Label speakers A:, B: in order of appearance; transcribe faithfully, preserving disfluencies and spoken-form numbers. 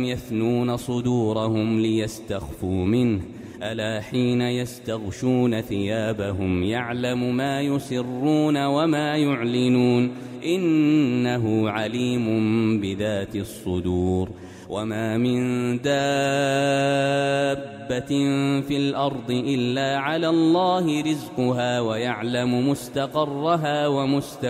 A: يثنون صدورهم ليستخفوا منه ألا حين يستغشون ثيابهم يعلم ما يسرون وما يعلنون إنه عليم بذات الصدور وما من دابة في الأرض إلا على الله رزقها ويعلم مستقرها ومستودعها